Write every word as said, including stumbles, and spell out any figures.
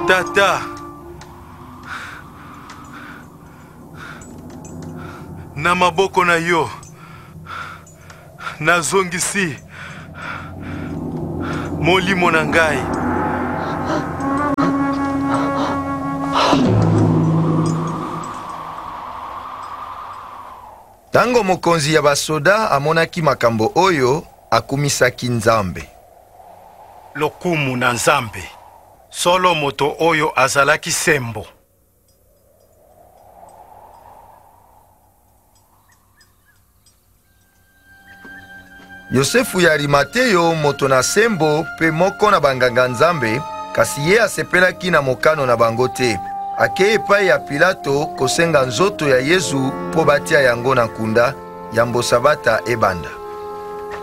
Tata, na maboko na yo nazongisi molimo na ngai. Tango mokonzi ya basoda amonaki makambo oyo, akumisaki Nzambe. Lokumu na Nzambe, solo moto oyo azalaki sembo. Yosefu ya Arimateyo, moto na sembo pe moko na banganga Nzambe, kasi ye asepelaki na mokano na bango te. Akei epai ya Pilato kosenga nzoto ya Yesu po batia yango na nkunda ya mbosabata ebanda.